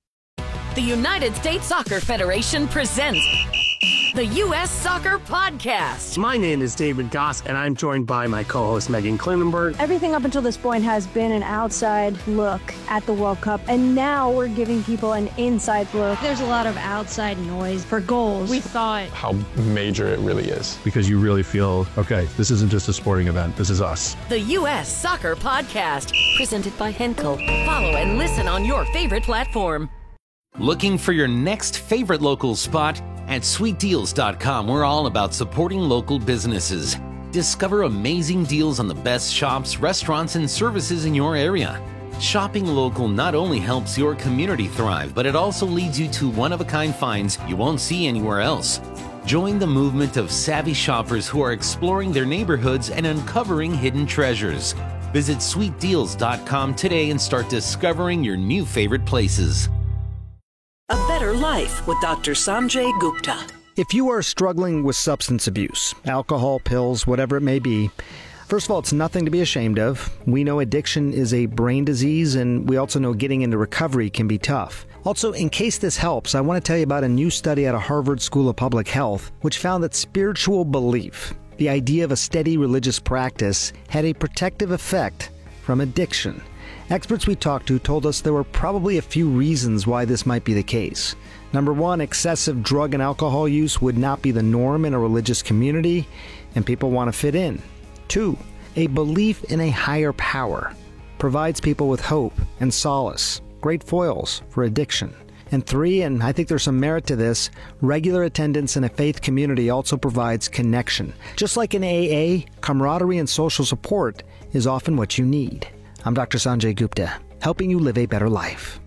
The United States Soccer Federation presents the U.S. Soccer Podcast. My name is David Goss, and I'm joined by my co-host Megan Klinenberg. Everything up until this point has been an outside look at the World Cup, and now we're giving people an inside look. There's a lot of outside noise for goals. We thought How major it really is. Because you really feel, okay, this isn't just a sporting event. This is us. The U.S. Soccer Podcast, presented by Henkel. Follow and listen on your favorite platform. Looking for your next favorite local spot? At sweetdeals.com, we're all about supporting local businesses. Discover amazing deals on the best shops, restaurants, and services in your area. Shopping local not only helps your community thrive, but it also leads you to one-of-a-kind finds you won't see anywhere else. Join the movement of savvy shoppers who are exploring their neighborhoods and uncovering hidden treasures. Visit sweetdeals.com today and start discovering your new favorite places. A Better Life with Dr. Sanjay Gupta. If you are struggling with substance abuse, alcohol, pills, whatever it may be, first of all, it's nothing to be ashamed of. We know addiction is a brain disease, and we also know getting into recovery can be tough. Also, in case this helps, I want to tell you about a new study out of Harvard School of Public Health, which found that spiritual belief, the idea of a steady religious practice, had a protective effect from addiction. Experts we talked to told us there were probably a few reasons why this might be the case. Number one, excessive drug and alcohol use would not be the norm in a religious community, and people want to fit in. Two, a belief in a higher power provides people with hope and solace, great foils for addiction. And three, and I think there's some merit to this, regular attendance in a faith community also provides connection. Just like in AA, camaraderie and social support is often what you need. I'm Dr. Sanjay Gupta, helping you live a better life.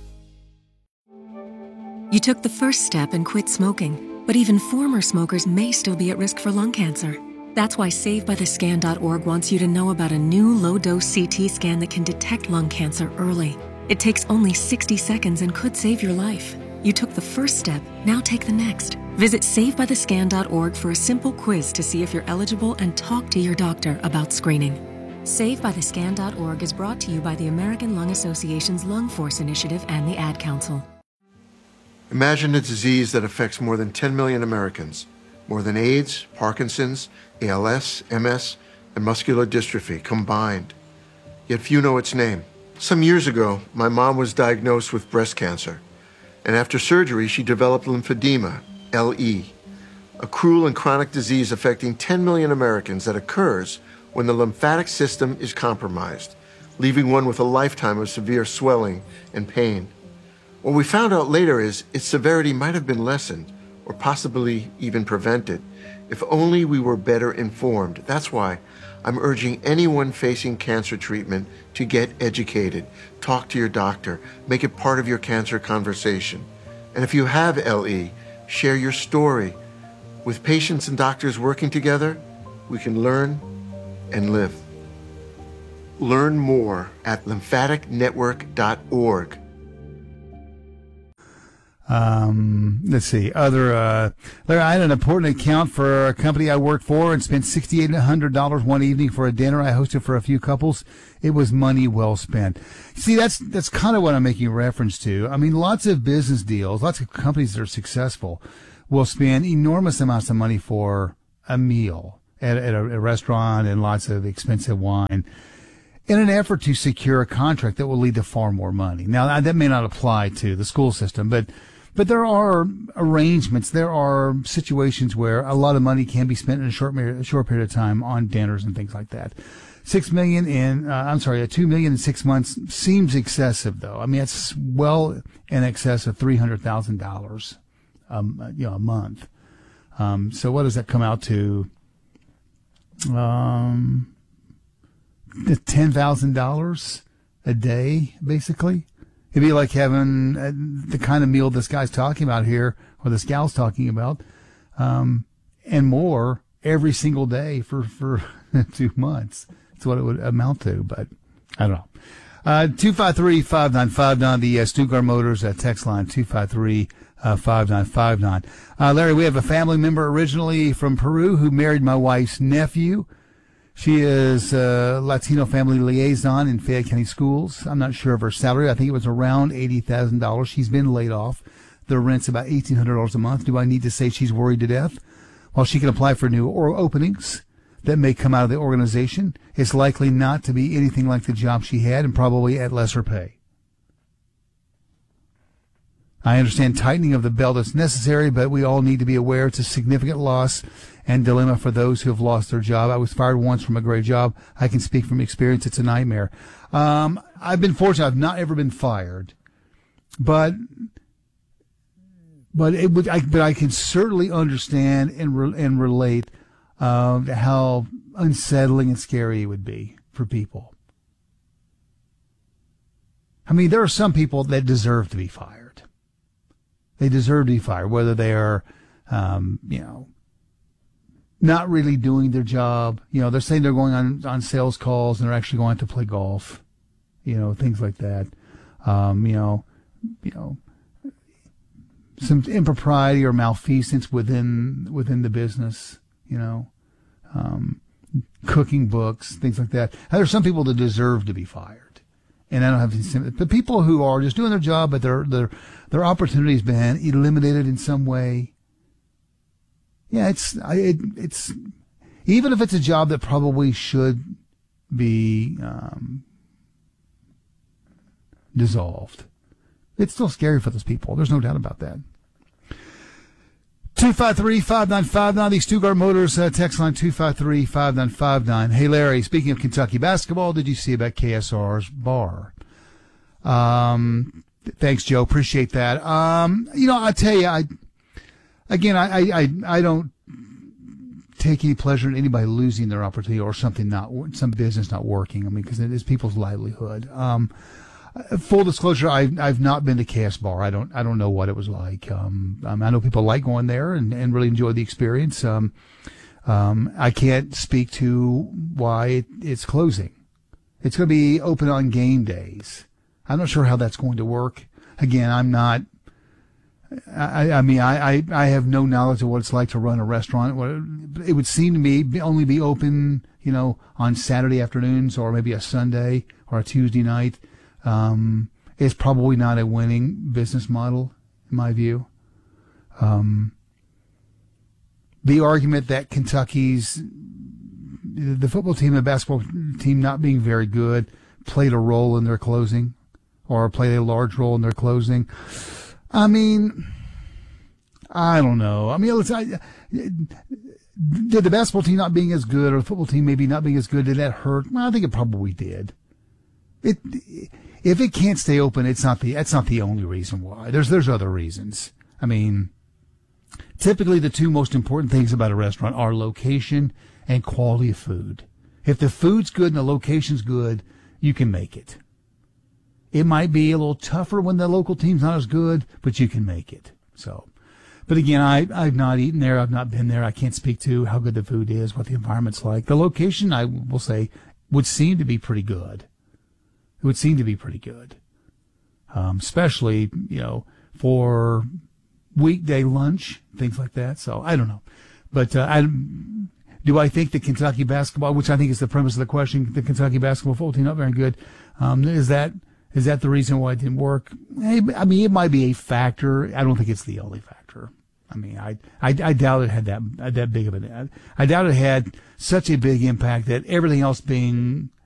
You took the first step and quit smoking, but even former smokers may still be at risk for lung cancer. That's why SaveByTheScan.org wants you to know about a new low-dose CT scan that can detect lung cancer early. It takes only 60 seconds and could save your life. You took the first step, now take the next. Visit SaveByTheScan.org for a simple quiz to see if you're eligible and talk to your doctor about screening. SaveByTheScan.org is brought to you by the American Lung Association's Lung Force Initiative and the Ad Council. Imagine a disease that affects more than 10 million Americans, more than AIDS, Parkinson's, ALS, MS, and muscular dystrophy combined. Yet few know its name. Some years ago, my mom was diagnosed with breast cancer, and after surgery, she developed lymphedema, LE, a cruel and chronic disease affecting 10 million Americans that occurs when the lymphatic system is compromised, leaving one with a lifetime of severe swelling and pain. What we found out later is its severity might have been lessened or possibly even prevented If only we were better informed. That's why I'm urging anyone facing cancer treatment to get educated. Talk to your doctor. Make it part of your cancer conversation. And if you have LE, share your story. With patients and doctors working together, we can learn and live. Learn more at lymphaticnetwork.org. Let's see. Larry, I had an important account for a company I worked for and spent $6,800 one evening for a dinner I hosted for a few couples. It was money well spent. See, that's kind of what I'm making reference to. I mean, lots of business deals, lots of companies that are successful will spend enormous amounts of money for a meal at a restaurant and lots of expensive wine in an effort to secure a contract that will lead to far more money. Now, that may not apply to the school system, but there are arrangements, there are situations where a lot of money can be spent in a short period of time on dinners and things like that. $2 million in 6 months seems excessive, though. I mean, it's well in excess of $300,000, a month. So what does that come out to? $10,000 a day, basically. It'd be like having the kind of meal this guy's talking about here, or this gal's talking about, and more every single day for 2 months. That's what it would amount to, but I don't know. 253-5959, the Stuttgart Motors text line, 253-5959. Larry, we have a family member originally from Peru who married my wife's nephew. She is a Latino family liaison in Fayette County Schools. I'm not sure of her salary. I think it was around $80,000. She's been laid off. The rent's about $1,800 a month. Do I need to say she's worried to death? While she can apply for new openings that may come out of the organization, it's likely not to be anything like the job she had and probably at lesser pay. I understand tightening of the belt is necessary, but we all need to be aware it's a significant loss and dilemma for those who have lost their job. I was fired once from a great job. I can speak from experience. It's a nightmare. I've been fortunate. I've not ever been fired, but I can certainly understand and relate how unsettling and scary it would be for people. I mean, there are some people that deserve to be fired. They deserve to be fired, whether they are, not really doing their job. They're saying they're going on sales calls and they're actually going to play golf, things like that. Some impropriety or malfeasance within the business, cooking books, things like that. Now, there's some people that deserve to be fired. And I don't have any sympathy. The people who are just doing their job, but their opportunity's been eliminated in some way. Yeah, it's even if it's a job that probably should be dissolved, it's still scary for those people. There's no doubt about that. 253-5959, the Stuttgart Motors text line, 253-5959. Hey, Larry, speaking of Kentucky basketball, did you see about KSR's bar? Thanks, Joe. Appreciate that. I tell you, I don't take any pleasure in anybody losing their opportunity or some business not working. I mean, because it is people's livelihood. Full disclosure, I've not been to KS Bar. I don't know what it was like. I know people like going there and really enjoy the experience. I can't speak to why it's closing. It's going to be open on game days. I'm not sure how that's going to work. Again, I'm not. I have no knowledge of what it's like to run a restaurant. It would seem to me only be open, on Saturday afternoons or maybe a Sunday or a Tuesday night. It's probably not a winning business model, in my view. The argument that Kentucky's, the football team and the basketball team not being very good played a role in their closing or played a large role in their closing. I mean, I don't know. I mean, did the basketball team not being as good or the football team maybe not being as good, did that hurt? Well, I think it probably did. If it can't stay open, that's not the only reason why. There's other reasons. I mean, Typically, the two most important things about a restaurant are location and quality of food. If the food's good and the location's good, you can make it. It might be a little tougher when the local team's not as good, but you can make it. So, but again, I've not eaten there. I've not been there. I can't speak to how good the food is, what the environment's like. The location, I will say, would seem to be pretty good. It would seem to be pretty good. Especially, for weekday lunch, things like that. So I don't know. But do I think the Kentucky basketball, which I think is the premise of the question, the Kentucky basketball football team not very good, is that the reason why it didn't work? I mean, it might be a factor. I don't think it's the only factor. I mean, I doubt it had that big of an. I doubt it had such a big impact that everything else being